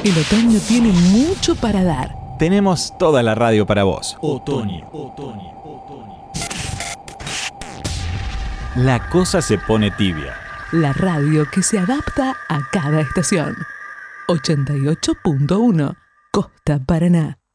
El otoño tiene mucho para dar. Tenemos toda la radio para vos. Otoño. La cosa se pone tibia. La radio que se adapta a cada estación. 88.1 Costa Paraná.